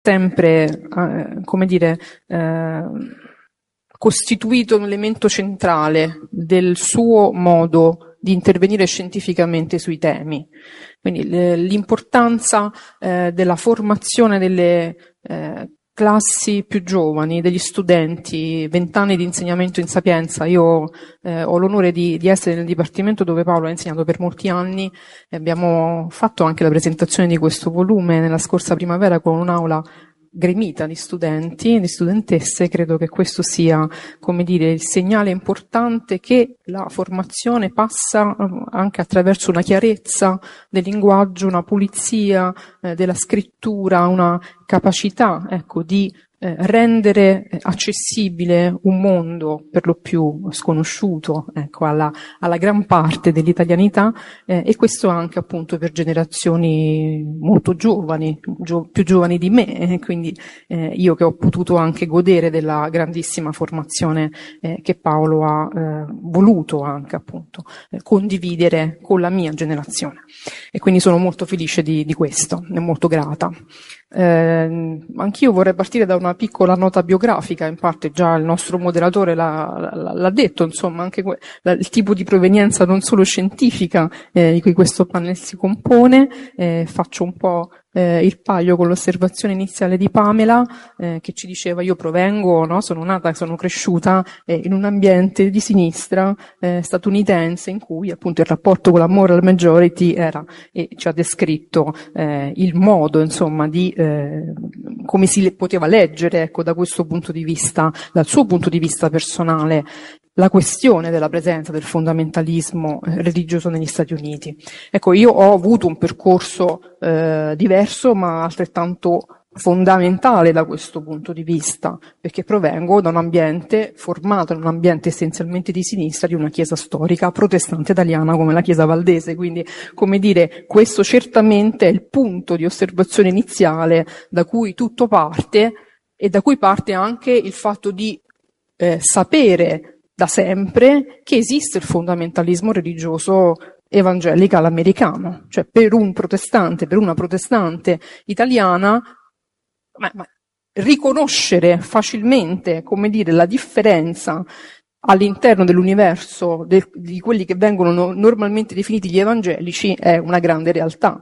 sempre, costituito un elemento centrale del suo modo di intervenire scientificamente sui temi. Quindi l'importanza della formazione delle classi più giovani, degli studenti, 20 anni di insegnamento in Sapienza. Io ho l'onore di essere nel dipartimento dove Paolo ha insegnato per molti anni. Abbiamo fatto anche la presentazione di questo volume nella scorsa primavera con un'aula gremita di studenti, di studentesse. Credo che questo sia, il segnale importante che la formazione passa anche attraverso una chiarezza del linguaggio, una pulizia della scrittura, una capacità, di rendere accessibile un mondo per lo più sconosciuto, alla gran parte dell'italianità, e questo anche appunto per generazioni molto giovani, più giovani di me, quindi io che ho potuto anche godere della grandissima formazione che Paolo ha voluto anche appunto condividere con la mia generazione, e quindi sono molto felice di questo e molto grata. Anch'io vorrei partire da una piccola nota biografica, in parte già il nostro moderatore l'ha detto, insomma, anche il tipo di provenienza non solo scientifica di cui questo panel si compone. Faccio un po' il paio con l'osservazione iniziale di Pamela, che ci diceva: io provengo, sono nata, sono cresciuta in un ambiente di sinistra statunitense, in cui appunto il rapporto con la moral majority era, e ci ha descritto il modo, insomma, di come si poteva leggere, da questo punto di vista, dal suo punto di vista personale, la questione della presenza del fondamentalismo religioso negli Stati Uniti. Io ho avuto un percorso diverso, ma altrettanto fondamentale da questo punto di vista, perché provengo da un ambiente formato in un ambiente essenzialmente di sinistra, di una chiesa storica protestante italiana come la Chiesa Valdese. Quindi, questo certamente è il punto di osservazione iniziale da cui tutto parte, e da cui parte anche il fatto di sapere da sempre che esiste il fondamentalismo religioso evangelical americano, cioè per un protestante, per una protestante italiana, ma riconoscere facilmente, la differenza all'interno dell'universo di quelli che vengono normalmente definiti gli evangelici è una grande realtà.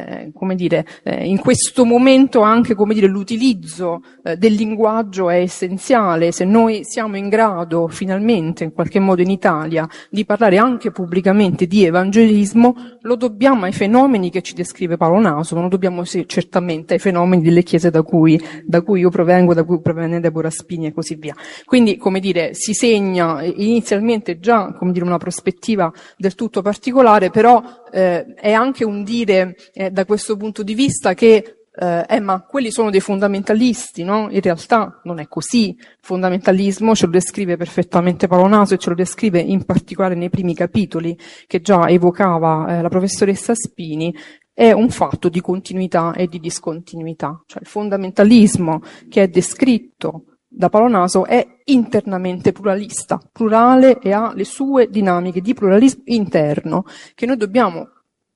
In questo momento anche, l'utilizzo del linguaggio è essenziale. Se noi siamo in grado, finalmente, in qualche modo in Italia, di parlare anche pubblicamente di evangelismo, lo dobbiamo ai fenomeni che ci descrive Paolo Naso, ma lo dobbiamo certamente ai fenomeni delle chiese da cui io provengo, da cui proviene Deborah Spini e così via. Quindi, si segna inizialmente già, una prospettiva del tutto particolare, però è anche un dire da questo punto di vista che ma quelli sono dei fondamentalisti, no? In realtà non è così. Il fondamentalismo ce lo descrive perfettamente Paolo Naso, e ce lo descrive in particolare nei primi capitoli che già evocava la professoressa Spini. È un fatto di continuità e di discontinuità, cioè il fondamentalismo che è descritto da Paolo Naso è internamente pluralista, plurale, e ha le sue dinamiche di pluralismo interno che noi dobbiamo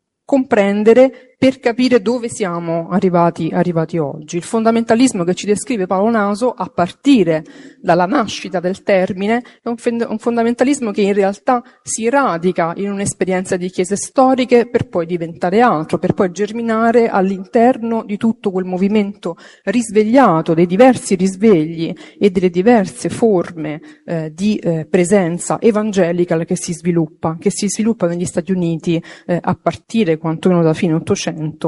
comprendere per capire dove siamo arrivati oggi. Il fondamentalismo che ci descrive Paolo Naso, a partire dalla nascita del termine, è un fondamentalismo che in realtà si radica in un'esperienza di chiese storiche per poi diventare altro, per poi germinare all'interno di tutto quel movimento risvegliato, dei diversi risvegli e delle diverse forme di presenza evangelica che si sviluppa negli Stati Uniti a partire quantomeno da fine Ottocento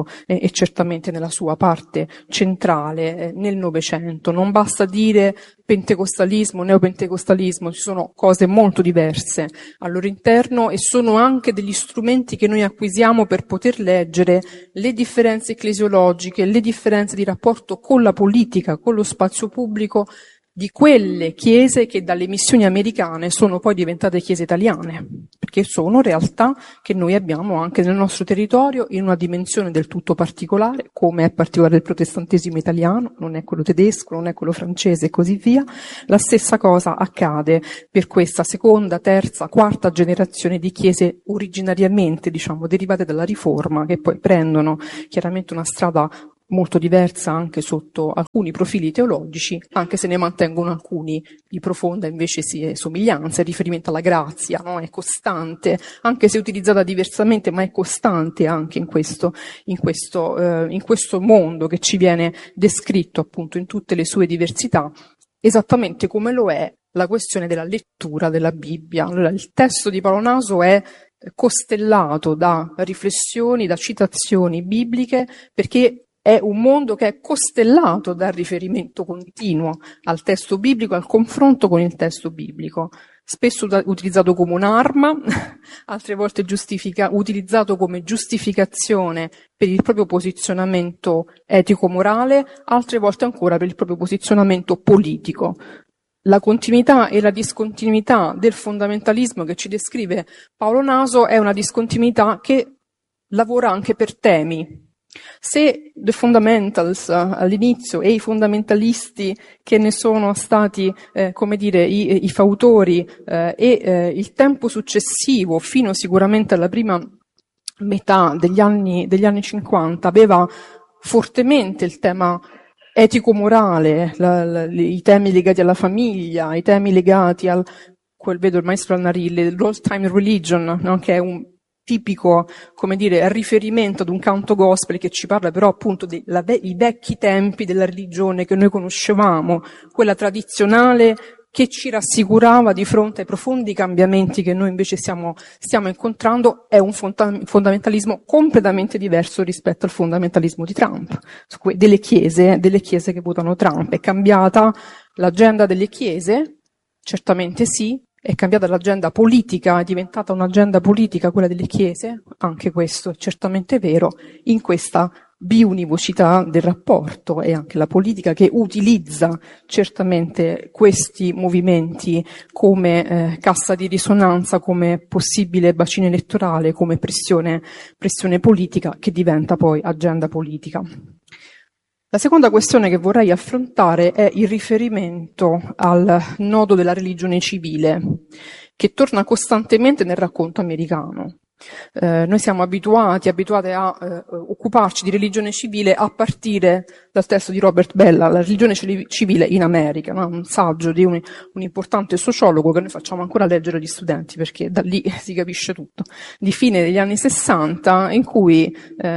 e certamente nella sua parte centrale nel Novecento. Non basta dire pentecostalismo, neopentecostalismo, ci sono cose molto diverse al loro interno, e sono anche degli strumenti che noi acquisiamo per poter leggere le differenze ecclesiologiche, le differenze di rapporto con la politica, con lo spazio pubblico, di quelle chiese che dalle missioni americane sono poi diventate chiese italiane, perché sono realtà che noi abbiamo anche nel nostro territorio in una dimensione del tutto particolare, come è particolare il protestantesimo italiano, non è quello tedesco, non è quello francese e così via. La stessa cosa accade per questa seconda, terza, quarta generazione di chiese originariamente, derivate dalla Riforma, che poi prendono chiaramente una strada molto diversa anche sotto alcuni profili teologici, anche se ne mantengono alcuni di profonda invece somiglianza. Il riferimento alla grazia, no? È costante, anche se utilizzata diversamente, ma è costante anche in questo mondo che ci viene descritto appunto in tutte le sue diversità, esattamente come lo è la questione della lettura della Bibbia. Allora, il testo di Paolo Naso è costellato da riflessioni, da citazioni bibliche, perché è un mondo che è costellato dal riferimento continuo al testo biblico, al confronto con il testo biblico, spesso utilizzato come un'arma, altre volte utilizzato come giustificazione per il proprio posizionamento etico-morale, altre volte ancora per il proprio posizionamento politico. La continuità e la discontinuità del fondamentalismo che ci descrive Paolo Naso è una discontinuità che lavora anche per temi. Se The Fundamentals all'inizio e i fondamentalisti che ne sono stati, i fautori il tempo successivo, fino sicuramente alla prima metà degli anni 50, aveva fortemente il tema etico-morale, i temi legati alla famiglia, i temi legati vedo il maestro Alnarilli, l'old time religion, no? Che è un tipico, riferimento ad un canto gospel che ci parla però appunto dei vecchi tempi della religione che noi conoscevamo, quella tradizionale che ci rassicurava di fronte ai profondi cambiamenti che noi invece stiamo incontrando. È un fondamentalismo completamente diverso rispetto al fondamentalismo di Trump, delle chiese che votano Trump. È cambiata l'agenda delle chiese? Certamente sì. È cambiata l'agenda politica, è diventata un'agenda politica quella delle chiese? Anche questo è certamente vero, in questa biunivocità del rapporto. È anche la politica che utilizza certamente questi movimenti come cassa di risonanza, come possibile bacino elettorale, come pressione politica che diventa poi agenda politica. La seconda questione che vorrei affrontare è il riferimento al nodo della religione civile, che torna costantemente nel racconto americano. Noi siamo abituate a occuparci di religione civile a partire dal testo di Robert Bella, La religione civile in America, no? Un saggio di un importante sociologo che noi facciamo ancora leggere agli studenti perché da lì si capisce tutto, di fine degli anni 60, in cui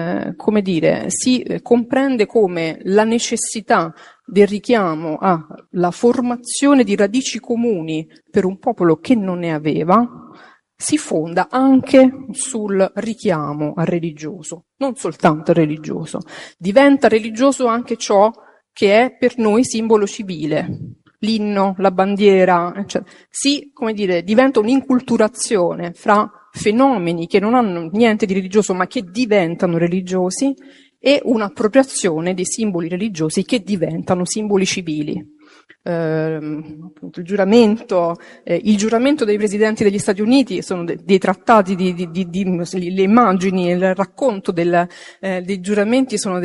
si comprende come la necessità del richiamo alla formazione di radici comuni per un popolo che non ne aveva si fonda anche sul richiamo al religioso, non soltanto al religioso. Diventa religioso anche ciò che è per noi simbolo civile, l'inno, la bandiera, eccetera. Diventa un'inculturazione fra fenomeni che non hanno niente di religioso ma che diventano religiosi e un'appropriazione dei simboli religiosi che diventano simboli civili. Appunto, il giuramento dei presidenti degli Stati Uniti sono dei trattati le immagini, il racconto dei giuramenti sono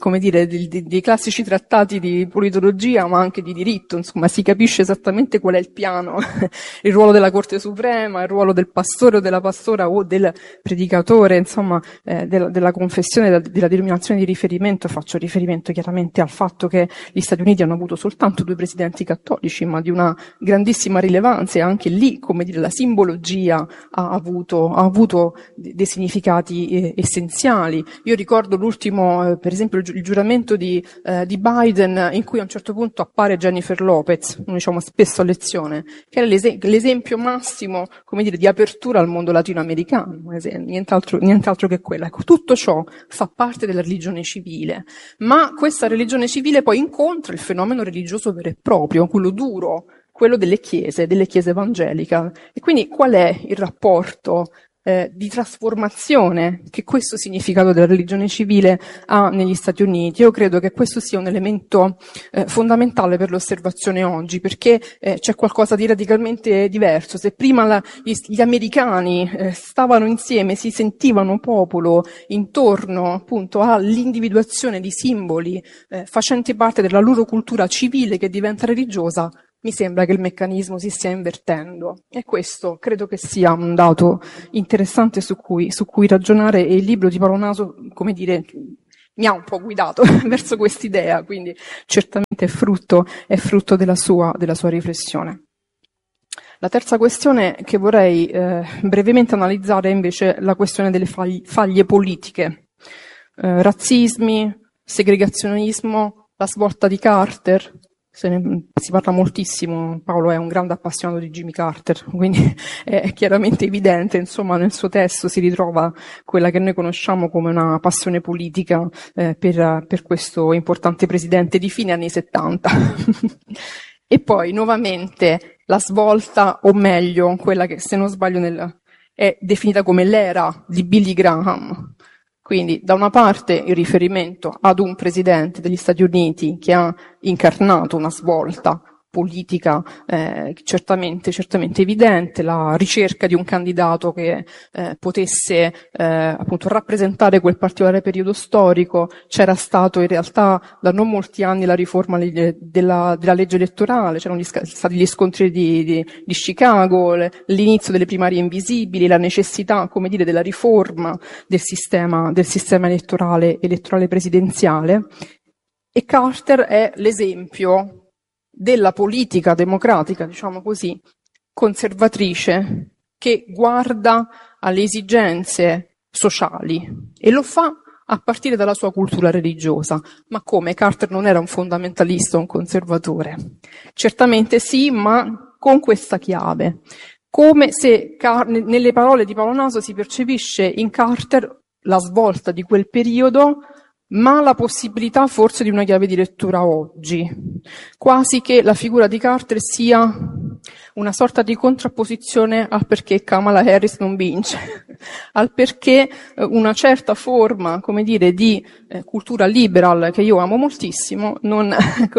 dei classici trattati di politologia ma anche di diritto. Insomma, si capisce esattamente qual è il piano, il ruolo della Corte Suprema, il ruolo del pastore o della pastora o del predicatore, insomma, della confessione, della denominazione di riferimento. Faccio riferimento chiaramente al fatto che gli Stati Uniti hanno avuto soltanto 2 presidenti cattolici, ma di una grandissima rilevanza, e anche lì, la simbologia ha avuto dei significati essenziali. Io ricordo l'ultimo, per esempio, il giuramento di Biden, in cui a un certo punto appare Jennifer Lopez, noi diciamo spesso a lezione, che era l'esempio massimo, di apertura al mondo latinoamericano, nient'altro che quella. Ecco, tutto ciò fa parte della religione civile, ma questa religione civile poi incontra il fenomeno religioso vero e proprio, quello duro, quello delle chiese evangeliche. E quindi qual è il rapporto di trasformazione che questo significato della religione civile ha negli Stati Uniti? Io credo che questo sia un elemento fondamentale per l'osservazione oggi, perché c'è qualcosa di radicalmente diverso. Se prima gli americani stavano insieme, si sentivano popolo intorno appunto all'individuazione di simboli facenti parte della loro cultura civile che diventa religiosa, mi sembra che il meccanismo si stia invertendo, e questo credo che sia un dato interessante su cui ragionare, e il libro di Paolo Naso, mi ha un po' guidato verso quest'idea, quindi certamente è frutto della sua riflessione. La terza questione che vorrei brevemente analizzare è invece la questione delle faglie politiche, razzismi, segregazionismo, la svolta di Carter. Si parla moltissimo, Paolo è un grande appassionato di Jimmy Carter, quindi è chiaramente evidente, insomma, nel suo testo si ritrova quella che noi conosciamo come una passione politica per questo importante presidente di fine anni 70. E poi nuovamente la svolta, o meglio, quella che se non sbaglio è definita come l'era di Billy Graham. Quindi da una parte il riferimento ad un presidente degli Stati Uniti che ha incarnato una svolta politica certamente evidente, la ricerca di un candidato che potesse appunto rappresentare quel particolare periodo storico. C'era stato in realtà da non molti anni la riforma della legge elettorale, c'erano stati gli scontri di Chicago, l'inizio delle primarie invisibili, la necessità, come dire, della riforma del sistema elettorale presidenziale, e Carter è l'esempio della politica democratica, diciamo così, conservatrice, che guarda alle esigenze sociali e lo fa a partire dalla sua cultura religiosa. Ma come? Carter non era un fondamentalista, un conservatore? Certamente sì, ma con questa chiave. Come se nelle parole di Paolo Naso si percepisce in Carter la svolta di quel periodo, ma la possibilità forse di una chiave di lettura oggi, quasi che la figura di Carter sia una sorta di contrapposizione al perché Kamala Harris non vince, al perché una certa forma, come dire, di cultura liberal, che io amo moltissimo, non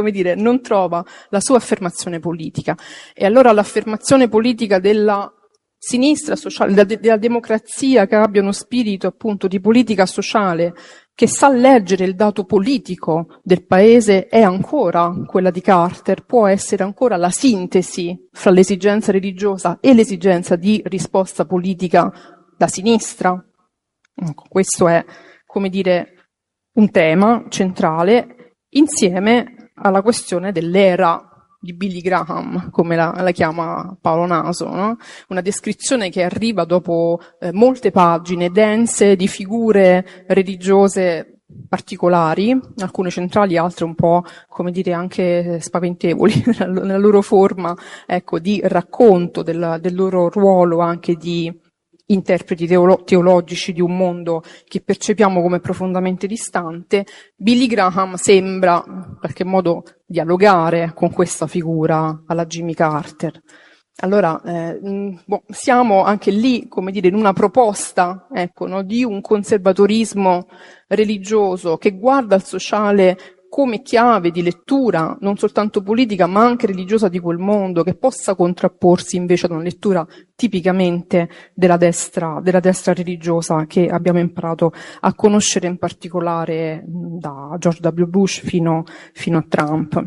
trova la sua affermazione politica. E allora l'affermazione politica della sinistra sociale, della democrazia che abbia uno spirito appunto di politica sociale, che sa leggere il dato politico del paese, è ancora quella di Carter, può essere ancora la sintesi fra l'esigenza religiosa e l'esigenza di risposta politica da sinistra. Ecco, questo è, come dire, un tema centrale insieme alla questione dell'era di Billy Graham, come la chiama Paolo Naso, no? Una descrizione che arriva dopo molte pagine dense di figure religiose particolari, alcune centrali, altre un po', come dire, anche spaventevoli nella loro forma, ecco, di racconto del loro ruolo anche di interpreti teologici di un mondo che percepiamo come profondamente distante. Billy Graham sembra in qualche modo dialogare con questa figura alla Jimmy Carter. Allora, siamo anche lì, come dire, in una proposta, ecco, no, di un conservatorismo religioso che guarda al sociale come chiave di lettura, non soltanto politica, ma anche religiosa di quel mondo, che possa contrapporsi invece ad una lettura tipicamente della destra religiosa che abbiamo imparato a conoscere, in particolare da George W. Bush fino a Trump.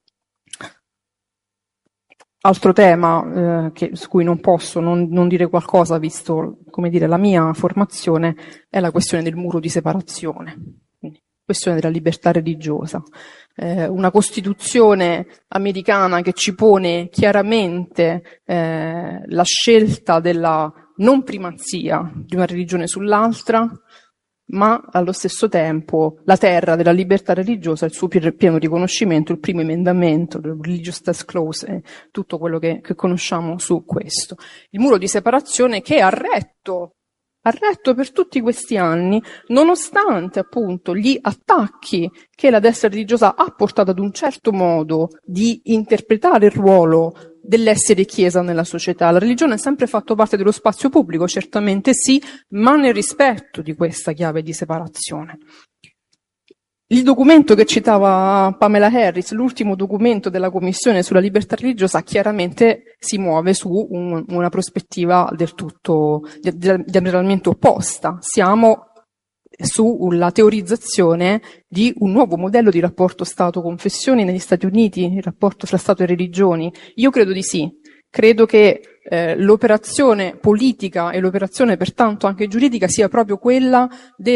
Altro tema su cui non posso non dire qualcosa, visto, come dire, la mia formazione, è la questione del muro di separazione. Questione della libertà religiosa. Una Costituzione americana che ci pone chiaramente la scelta della non primazia di una religione sull'altra, ma allo stesso tempo la terra della libertà religiosa, il suo pieno riconoscimento, il primo emendamento, il Religious Test Clause, e tutto quello che conosciamo su questo. Il muro di separazione che ha retto per tutti questi anni, nonostante appunto gli attacchi che la destra religiosa ha portato ad un certo modo di interpretare il ruolo dell'essere chiesa nella società. La religione ha sempre fatto parte dello spazio pubblico, certamente sì, ma nel rispetto di questa chiave di separazione. Il documento che citava Pamela Harris, l'ultimo documento della Commissione sulla libertà religiosa, chiaramente si muove su una prospettiva del tutto diametralmente opposta. Siamo sulla teorizzazione di un nuovo modello di rapporto Stato-confessioni negli Stati Uniti, il rapporto fra Stato e religioni. Io credo di sì. Credo che l'operazione politica e l'operazione pertanto anche giuridica sia proprio quella di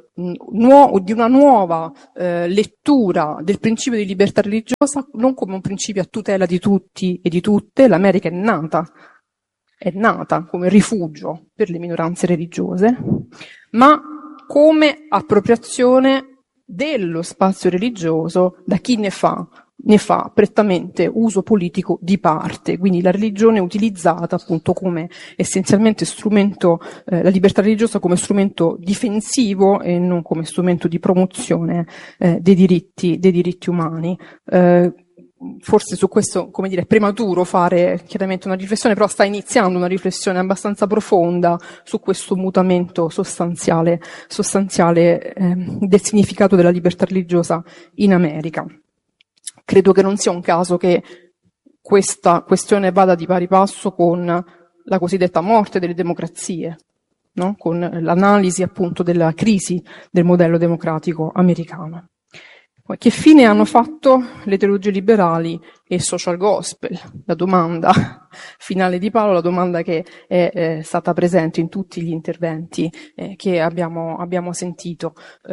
una nuova lettura del principio di libertà religiosa, non come un principio a tutela di tutti e di tutte. L'America è nata come rifugio per le minoranze religiose, ma come appropriazione dello spazio religioso da chi ne fa prettamente uso politico di parte, quindi la religione utilizzata appunto come essenzialmente strumento, la libertà religiosa come strumento difensivo e non come strumento di promozione dei diritti umani. Forse su questo, come dire, è prematuro fare chiaramente una riflessione, però sta iniziando una riflessione abbastanza profonda su questo mutamento sostanziale del significato della libertà religiosa in America. Credo che non sia un caso che questa questione vada di pari passo con la cosiddetta morte delle democrazie, no? Con l'analisi appunto della crisi del modello democratico americano. Che fine hanno fatto le teologie liberali e social gospel? La domanda finale di Paolo, la domanda che è stata presente in tutti gli interventi che abbiamo sentito.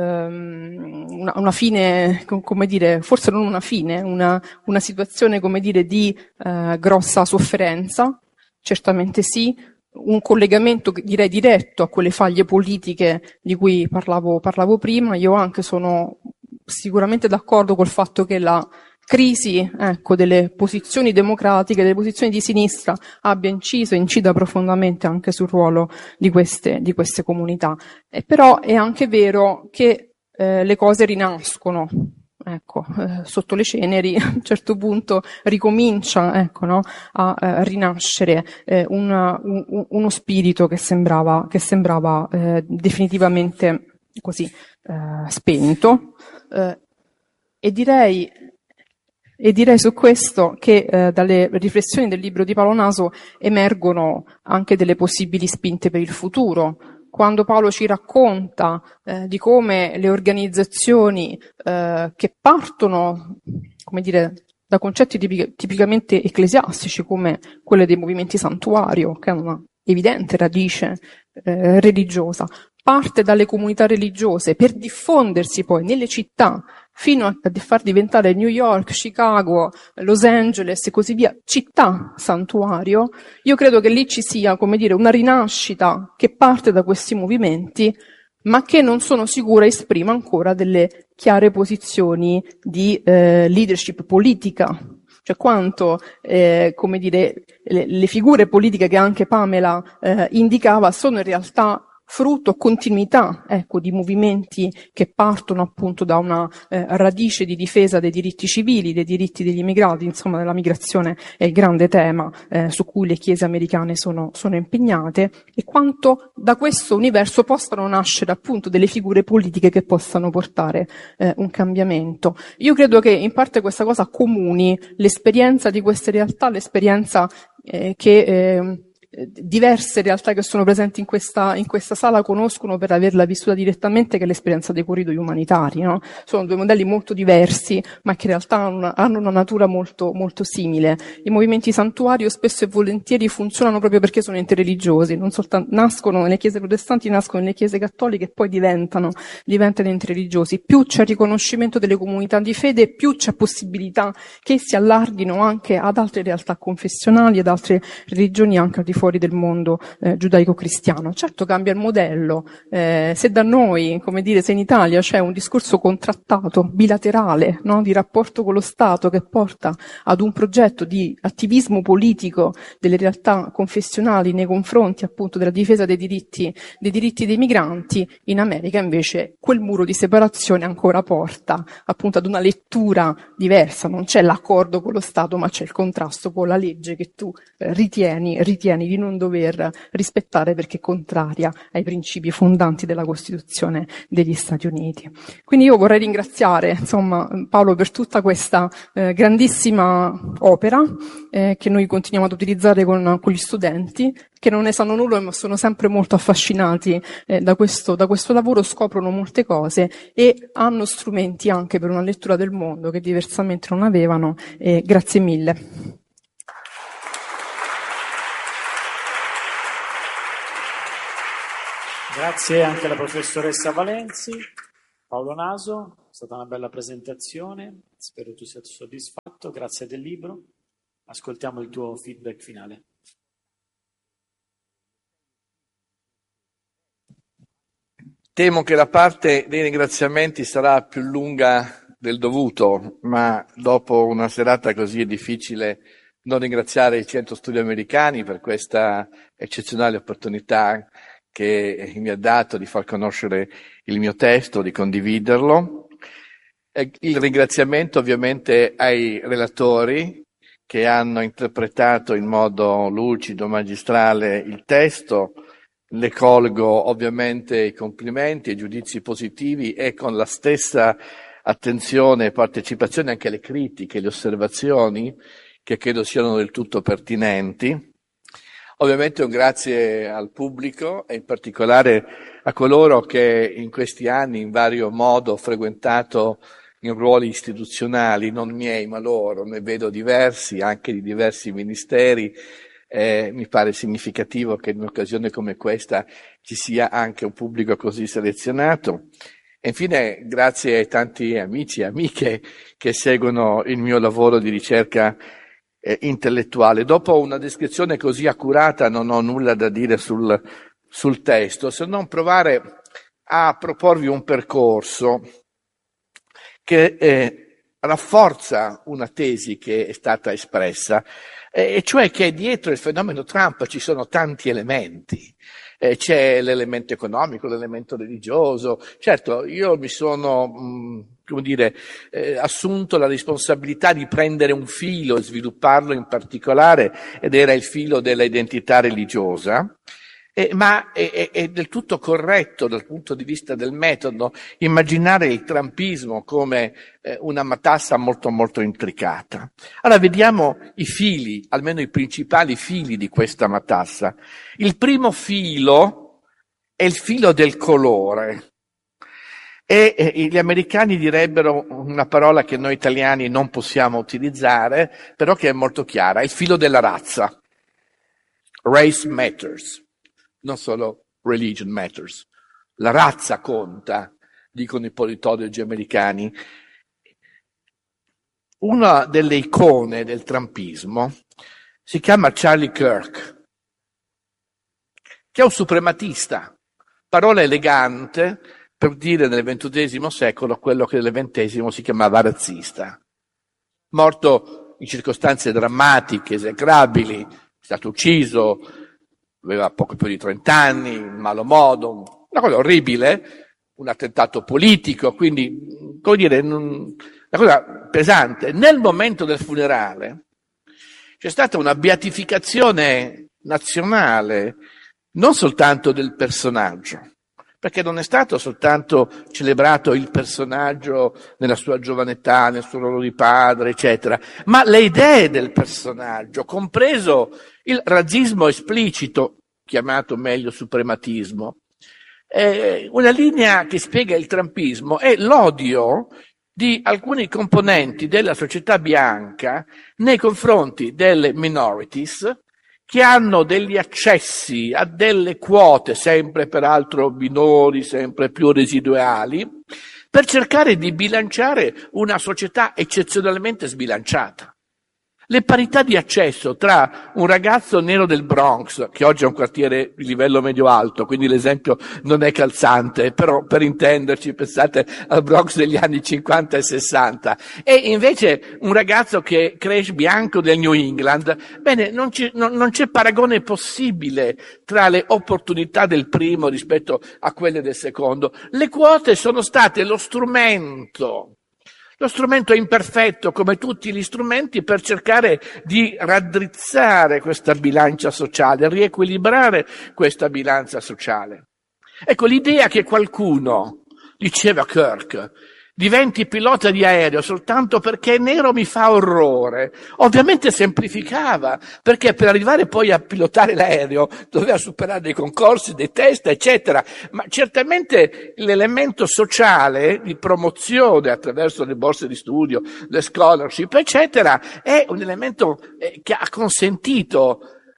Una fine, come dire, forse non una fine, una situazione, come dire, di grossa sofferenza, certamente sì, un collegamento direi diretto a quelle faglie politiche di cui parlavo prima. Io anche sono sicuramente d'accordo col fatto che la crisi, delle posizioni democratiche, delle posizioni di sinistra abbia inciso e incida profondamente anche sul ruolo di queste comunità. Però è anche vero che le cose rinascono. Sotto le ceneri a un certo punto ricomincia, a rinascere uno spirito che sembrava definitivamente così spento. E direi su questo che dalle riflessioni del libro di Paolo Naso emergono anche delle possibili spinte per il futuro. Quando Paolo ci racconta di come le organizzazioni che partono, come dire, da concetti tipicamente ecclesiastici come quelle dei movimenti santuario, che hanno una evidente radice religiosa, parte dalle comunità religiose per diffondersi poi nelle città fino a far diventare New York, Chicago, Los Angeles e così via, città santuario. Io credo che lì ci sia, come dire, una rinascita che parte da questi movimenti, ma che non sono sicura esprima ancora delle chiare posizioni di leadership politica. Cioè quanto, come dire, le figure politiche che anche Pamela indicava sono in realtà frutto, continuità, di movimenti che partono appunto da una radice di difesa dei diritti civili, dei diritti degli immigrati, insomma della migrazione è il grande tema su cui le chiese americane sono impegnate, e quanto da questo universo possano nascere appunto delle figure politiche che possano portare un cambiamento. Io credo che in parte questa cosa accomuni l'esperienza di queste realtà, l'esperienza che diverse realtà che sono presenti in questa sala conoscono per averla vissuta direttamente, che è l'esperienza dei corridoi umanitari, no? Sono due modelli molto diversi, ma che in realtà hanno una natura molto, molto simile. I movimenti santuario spesso e volentieri funzionano proprio perché sono interreligiosi, non soltanto nascono nelle chiese protestanti, nascono nelle chiese cattoliche e poi diventano interreligiosi. Più c'è riconoscimento delle comunità di fede, più c'è possibilità che si allarghino anche ad altre realtà confessionali, ad altre religioni anche al di fuori del mondo giudaico-cristiano. Certo cambia il modello, se da noi, come dire, se in Italia c'è un discorso contrattato, bilaterale, no? Di rapporto con lo Stato che porta ad un progetto di attivismo politico delle realtà confessionali nei confronti appunto della difesa dei diritti dei migranti, in America invece quel muro di separazione ancora porta appunto ad una lettura diversa, non c'è l'accordo con lo Stato ma c'è il contrasto con la legge che tu ritieni di non dover rispettare perché è contraria ai principi fondanti della Costituzione degli Stati Uniti. Quindi io vorrei ringraziare, insomma, Paolo per tutta questa grandissima opera che noi continuiamo ad utilizzare con gli studenti, che non ne sanno nulla ma sono sempre molto affascinati da questo lavoro, scoprono molte cose e hanno strumenti anche per una lettura del mondo che diversamente non avevano. Grazie mille. Grazie anche alla professoressa Valenzi. Paolo Naso, è stata una bella presentazione, spero tu sia soddisfatto, grazie del libro. Ascoltiamo il tuo feedback finale. Temo che la parte dei ringraziamenti sarà più lunga del dovuto, ma dopo una serata così è difficile non ringraziare il Centro Studi Americani per questa eccezionale opportunità che mi ha dato di far conoscere il mio testo, di condividerlo. Il ringraziamento ovviamente ai relatori che hanno interpretato in modo lucido, magistrale il testo. Le colgo ovviamente i complimenti e i giudizi positivi e con la stessa attenzione e partecipazione anche le critiche, le osservazioni che credo siano del tutto pertinenti. Ovviamente un grazie al pubblico e in particolare a coloro che in questi anni in vario modo ho frequentato in ruoli istituzionali, non miei ma loro, ne vedo diversi, anche di diversi ministeri. Mi pare significativo che in un'occasione come questa ci sia anche un pubblico così selezionato. E infine grazie ai tanti amici e amiche che seguono il mio lavoro di ricerca intellettuale. Dopo una descrizione così accurata non ho nulla da dire sul testo, se non provare a proporvi un percorso che rafforza una tesi che è stata espressa, e cioè che dietro il fenomeno Trump ci sono tanti elementi. C'è l'elemento economico, l'elemento religioso. Certo, io mi sono, assunto la responsabilità di prendere un filo e svilupparlo in particolare, ed era il filo della identità religiosa. Ma è del tutto corretto dal punto di vista del metodo immaginare il trumpismo come una matassa molto molto intricata. Allora vediamo i fili, almeno i principali fili di questa matassa. Il primo filo è il filo del colore. E gli americani direbbero una parola che noi italiani non possiamo utilizzare, però che è molto chiara, il filo della razza. Race matters. Non solo religion matters, la razza conta, dicono i politologi americani. Una delle icone del trumpismo si chiama Charlie Kirk, che è un suprematista, parola elegante per dire nel XXI secolo quello che nel XX si chiamava razzista. Morto in circostanze drammatiche, esecrabili, è stato ucciso, aveva poco più di 30 anni, in malo modo, una cosa orribile, un attentato politico, quindi, come dire, una cosa pesante. Nel momento del funerale c'è stata una beatificazione nazionale, non soltanto del personaggio, perché non è stato soltanto celebrato il personaggio nella sua giovane età, nel suo ruolo di padre, eccetera, ma le idee del personaggio, compreso il razzismo esplicito, chiamato meglio suprematismo. Una linea che spiega il trumpismo è l'odio di alcuni componenti della società bianca nei confronti delle minorities che hanno degli accessi a delle quote, sempre peraltro minori, sempre più residuali, per cercare di bilanciare una società eccezionalmente sbilanciata. Le parità di accesso tra un ragazzo nero del Bronx, che oggi è un quartiere di livello medio-alto, quindi l'esempio non è calzante, però per intenderci pensate al Bronx degli anni 50 e 60, e invece un ragazzo che cresce bianco del New England, bene, non c'è paragone possibile tra le opportunità del primo rispetto a quelle del secondo. Le quote sono state lo strumento. Lo strumento è imperfetto, come tutti gli strumenti, per cercare di raddrizzare questa bilancia sociale, riequilibrare questa bilancia sociale. Ecco, l'idea che qualcuno, diceva Kirk, diventi pilota di aereo soltanto perché è nero mi fa orrore, ovviamente semplificava, perché per arrivare poi a pilotare l'aereo doveva superare dei concorsi, dei test, eccetera, ma certamente l'elemento sociale di promozione attraverso le borse di studio, le scholarship, eccetera, è un elemento che ha consentito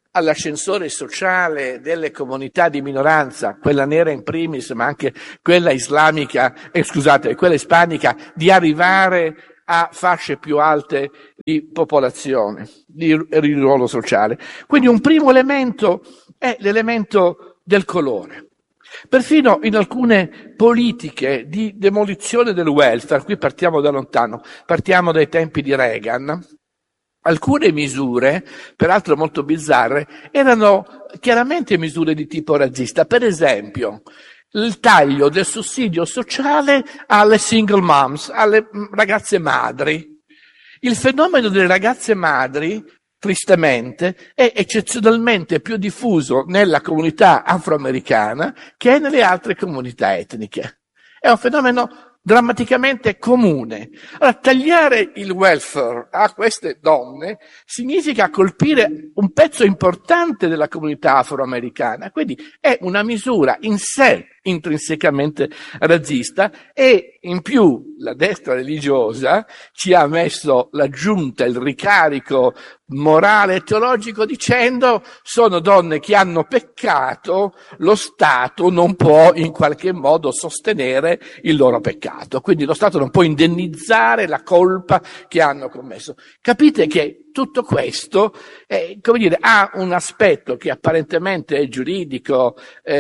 all'ascensore sociale delle comunità di minoranza, quella nera in primis, ma anche quella islamica, quella ispanica, di arrivare a fasce più alte di popolazione, di ruolo sociale. Quindi un primo elemento è l'elemento del colore. Perfino in alcune politiche di demolizione del welfare, qui partiamo da lontano, partiamo dai tempi di Reagan, alcune misure, peraltro molto bizzarre, erano chiaramente misure di tipo razzista. Per esempio, il taglio del sussidio sociale alle single moms, alle ragazze madri. Il fenomeno delle ragazze madri, tristemente, è eccezionalmente più diffuso nella comunità afroamericana che nelle altre comunità etniche. È un fenomeno drammaticamente comune. Allora, tagliare il welfare a queste donne significa colpire un pezzo importante della comunità afroamericana, quindi è una misura in sé intrinsecamente razzista, e in più la destra religiosa ci ha messo l'aggiunta, il ricarico morale e teologico dicendo: sono donne che hanno peccato, lo Stato non può in qualche modo sostenere il loro peccato, quindi lo Stato non può indennizzare la colpa che hanno commesso. Capite che tutto questo, ha un aspetto che apparentemente è giuridico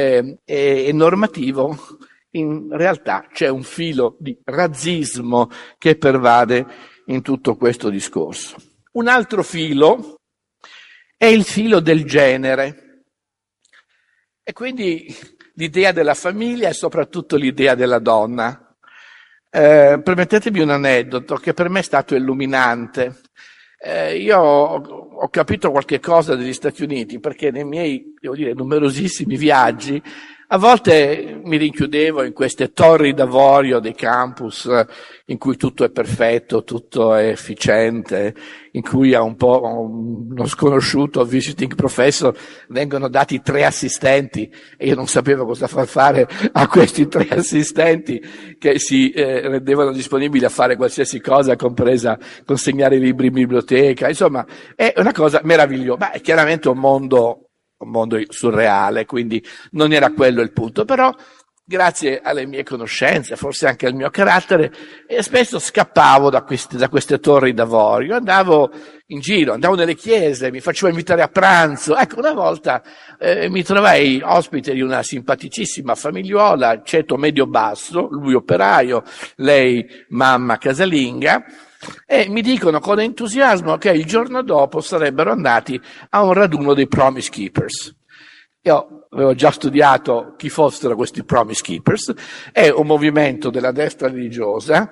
e normativo. In realtà c'è un filo di razzismo che pervade in tutto questo discorso. Un altro filo è il filo del genere, e quindi l'idea della famiglia e soprattutto l'idea della donna. Permettetemi un aneddoto che per me è stato illuminante. Io ho capito qualche cosa degli Stati Uniti perché nei miei, numerosissimi viaggi a volte mi rinchiudevo in queste torri d'avorio dei campus in cui tutto è perfetto, tutto è efficiente, in cui a un po' uno sconosciuto visiting professor vengono dati 3 assistenti e io non sapevo cosa far fare a questi 3 assistenti che si rendevano disponibili a fare qualsiasi cosa, compresa consegnare i libri in biblioteca. Insomma, è una cosa meravigliosa, ma è chiaramente un mondo surreale, quindi non era quello il punto, però grazie alle mie conoscenze, forse anche al mio carattere, spesso scappavo da queste torri d'avorio, andavo in giro, andavo nelle chiese, mi facevo invitare a pranzo. Ecco, una volta mi trovai ospite di una simpaticissima famigliuola, ceto medio-basso, lui operaio, lei mamma casalinga, e mi dicono con entusiasmo che il giorno dopo sarebbero andati a un raduno dei Promise Keepers. Io avevo già studiato chi fossero questi Promise Keepers. È un movimento della destra religiosa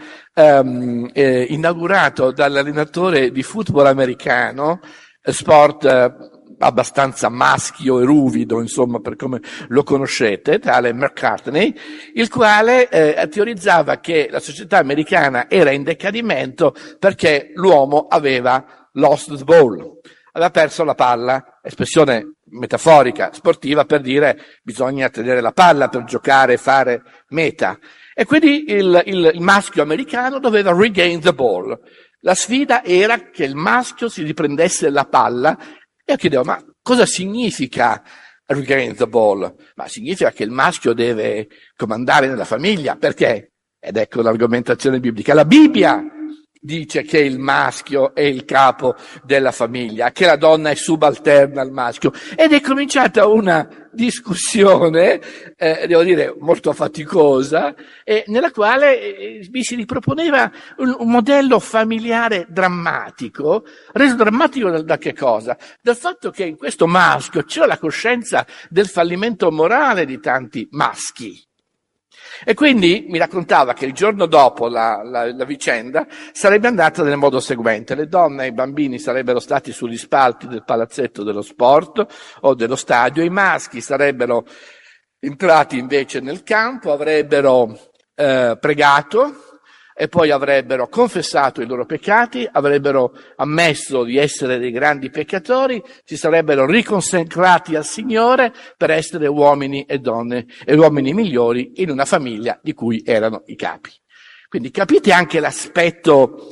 inaugurato dall'allenatore di football americano, sport abbastanza maschio e ruvido, insomma, per come lo conoscete, tale McCartney, il quale teorizzava che la società americana era in decadimento perché l'uomo aveva lost the ball, aveva perso la palla, espressione metaforica, sportiva, per dire bisogna tenere la palla per giocare e fare meta. E quindi il maschio americano doveva regain the ball. La sfida era che il maschio si riprendesse la palla. E io chiedevo, ma cosa significa regain the ball? Ma significa che il maschio deve comandare nella famiglia, perché? Ed ecco l'argomentazione biblica. La Bibbia dice che il maschio è il capo della famiglia, che la donna è subalterna al maschio. Ed è cominciata una discussione, devo dire, molto faticosa, nella quale mi si riproponeva un modello familiare drammatico, reso drammatico da che cosa? Dal fatto che in questo maschio c'era la coscienza del fallimento morale di tanti maschi. E quindi mi raccontava che il giorno dopo la vicenda sarebbe andata nel modo seguente: le donne e i bambini sarebbero stati sugli spalti del palazzetto dello sport o dello stadio, i maschi sarebbero entrati invece nel campo, avrebbero pregato e poi avrebbero confessato i loro peccati, avrebbero ammesso di essere dei grandi peccatori, si sarebbero riconsacrati al Signore per essere uomini e donne e uomini migliori in una famiglia di cui erano i capi. Quindi capite anche l'aspetto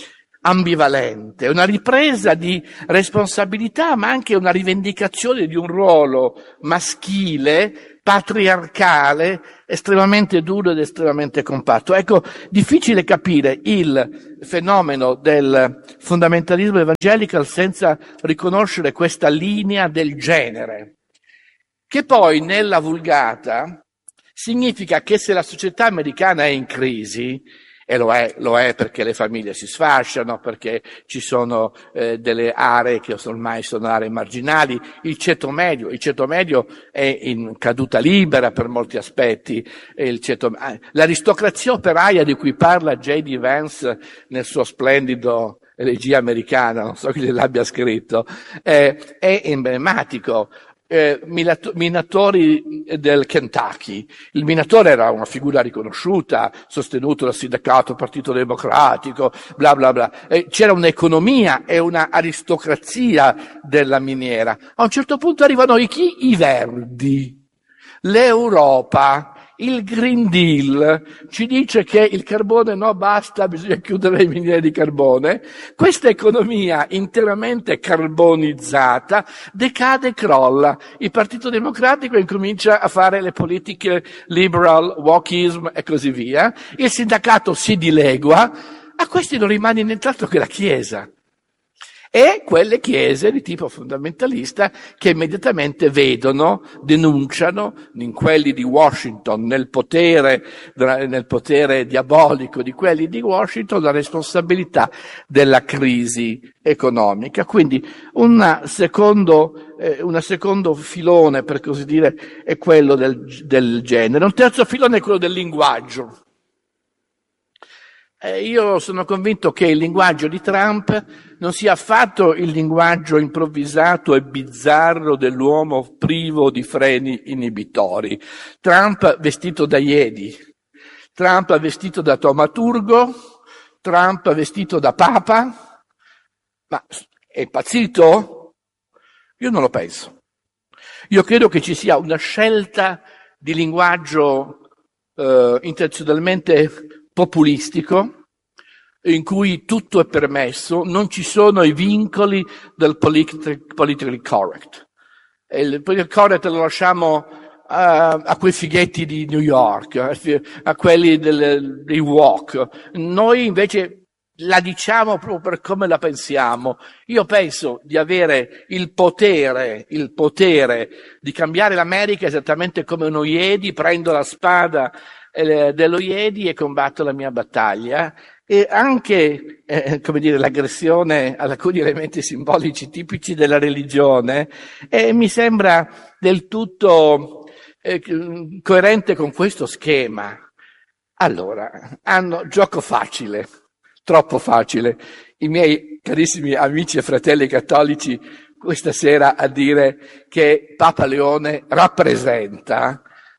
ambivalente, una ripresa di responsabilità, ma anche una rivendicazione di un ruolo maschile, patriarcale, estremamente duro ed estremamente compatto. Ecco, difficile capire il fenomeno del fondamentalismo evangelico senza riconoscere questa linea del genere, che poi nella Vulgata significa che se la società americana è in crisi, e lo è perché le famiglie si sfasciano, perché ci sono delle aree che ormai sono aree marginali, il ceto medio è in caduta libera per molti aspetti, l'aristocrazia operaia di cui parla J.D. Vance nel suo splendido Elegia americana, non so chi l'abbia scritto, è emblematico. Minatori del Kentucky. Il minatore era una figura riconosciuta, sostenuto dal sindacato, Partito Democratico, bla bla bla. C'era un'economia e una aristocrazia della miniera. A un certo punto arrivano i verdi, l'Europa, il Green Deal ci dice che il carbone no basta, bisogna chiudere le miniere di carbone. Questa economia interamente carbonizzata decade e crolla. Il Partito Democratico incomincia a fare le politiche liberal, wokeism e così via. Il sindacato si dilegua. A questi non rimane nient'altro che la Chiesa. E quelle chiese di tipo fondamentalista che immediatamente vedono, denunciano in quelli di Washington, nel potere diabolico di quelli di Washington, la responsabilità della crisi economica. Quindi un secondo filone, per così dire, è quello del genere. Un terzo filone è quello del linguaggio. Io sono convinto che il linguaggio di Trump non sia affatto il linguaggio improvvisato e bizzarro dell'uomo privo di freni inibitori. Trump vestito da Jedi, Trump vestito da taumaturgo, Trump vestito da papa. Ma è impazzito? Io non lo penso. Io credo che ci sia una scelta di linguaggio intenzionalmente populistico, in cui tutto è permesso, non ci sono i vincoli del politically correct. E il politically correct lo lasciamo a quei fighetti di New York, a quelli dei walk. Noi invece la diciamo proprio per come la pensiamo. Io penso di avere il potere di cambiare l'America esattamente come uno Jedi, prendo la spada dello Jedi e combatto la mia battaglia, e anche l'aggressione ad alcuni elementi simbolici tipici della religione mi sembra del tutto coerente con questo schema. Allora, hanno gioco facile, troppo facile, i miei carissimi amici e fratelli cattolici questa sera a dire che Papa Leone rappresenta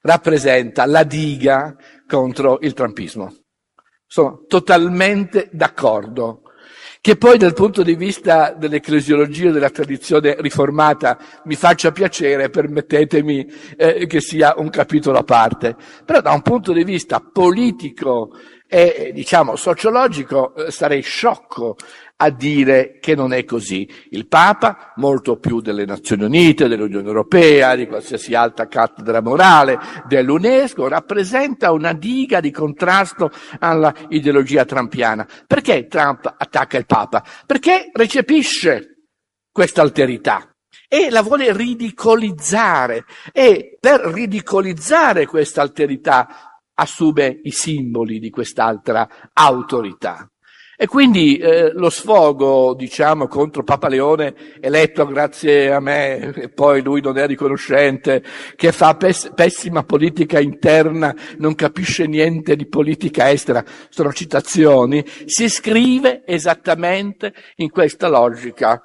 la diga contro il trumpismo. Sono totalmente d'accordo. Che poi dal punto di vista dell'ecclesiologia della tradizione riformata mi faccia piacere, permettetemi che sia un capitolo a parte. Però da un punto di vista politico e sociologico sarei sciocco a dire che non è così. Il Papa, molto più delle Nazioni Unite, dell'Unione Europea, di qualsiasi altra cattedra morale, dell'UNESCO, rappresenta una diga di contrasto alla ideologia trumpiana. Perché Trump attacca il Papa? Perché recepisce questa alterità e la vuole ridicolizzare, e per ridicolizzare questa alterità assume i simboli di quest'altra autorità. E quindi lo sfogo, contro Papa Leone, eletto grazie a me, e poi lui non è riconoscente, che fa pessima politica interna, non capisce niente di politica estera, sono citazioni, si iscrive esattamente in questa logica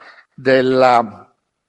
del